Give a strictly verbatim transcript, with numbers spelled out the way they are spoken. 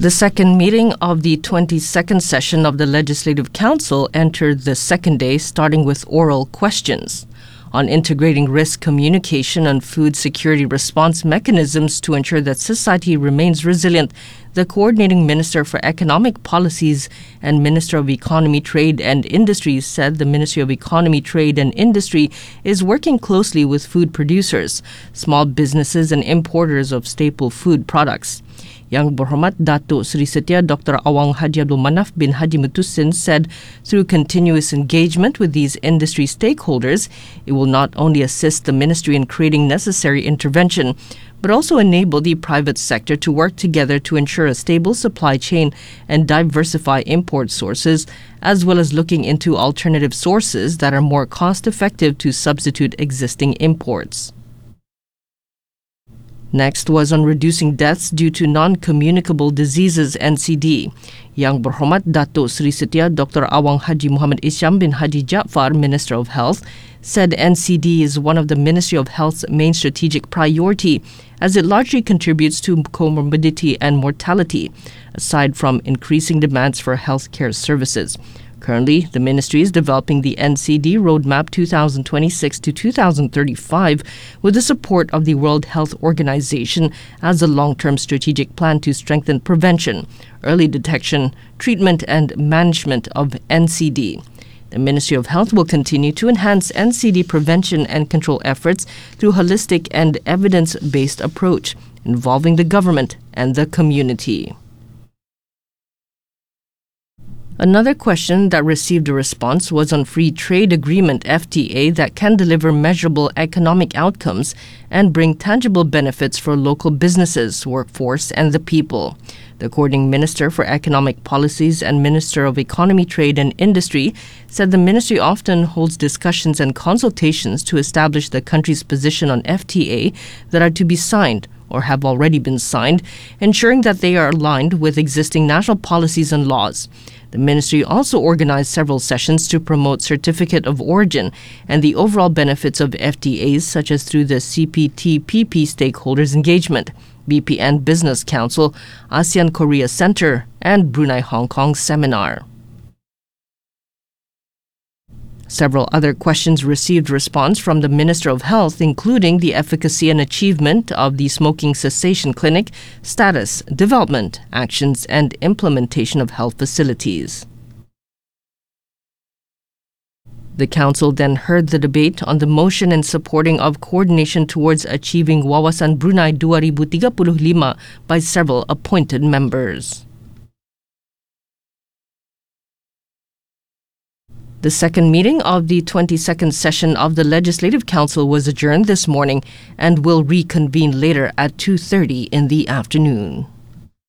The second meeting of the twenty-second session of the Legislative Council entered the second day, starting with oral questions on integrating risk communication and food security response mechanisms to ensure that society remains resilient. The Coordinating Minister for Economic Policies and Minister of Economy, Trade and Industry said the Ministry of Economy, Trade and Industry is working closely with food producers, small businesses and importers of staple food products. Yang Berhormat Datuk Seri Setia Doctor Awang Haji Abdul Manaf bin Haji Mutusin said through continuous engagement with these industry stakeholders, it will not only assist the ministry in creating necessary intervention, but also enable the private sector to work together to ensure a stable supply chain and diversify import sources, as well as looking into alternative sources that are more cost-effective to substitute existing imports. Next was on reducing deaths due to non-communicable diseases, N C D. Yang Berhormat Datuk Seri Setia Doctor Awang Haji Muhammad Isyam bin Haji Jaafar, Minister of Health, said N C D is one of the Ministry of Health's main strategic priority, as it largely contributes to comorbidity and mortality, aside from increasing demands for healthcare services. Currently, the ministry is developing the N C D Roadmap twenty twenty-six to twenty thirty-five with the support of the World Health Organization as a long-term strategic plan to strengthen prevention, early detection, treatment and management of N C D. The Ministry of Health will continue to enhance N C D prevention and control efforts through holistic and evidence-based approach involving the government and the community. Another question that received a response was on free trade agreement F T A that can deliver measurable economic outcomes and bring tangible benefits for local businesses, workforce and the people. The Coordinating Minister for Economic Policies and Minister of Economy, Trade and Industry said the ministry often holds discussions and consultations to establish the country's position on F T A that are to be signed or have already been signed, ensuring that they are aligned with existing national policies and laws. The ministry also organized several sessions to promote Certificate of Origin and the overall benefits of F T As, such as through the C P T P P Stakeholders Engagement, B P N Business Council, ASEAN Korea Center, and Brunei Hong Kong Seminar. Several other questions received response from the Minister of Health, including the efficacy and achievement of the smoking cessation clinic, status, development, actions, and implementation of health facilities. The Council then heard the debate on the motion in supporting of coordination towards achieving Wawasan Brunei dua ribu tiga puluh lima by several appointed members. The second meeting of the twenty-second session of the Legislative Council was adjourned this morning and will reconvene later at two thirty in the afternoon.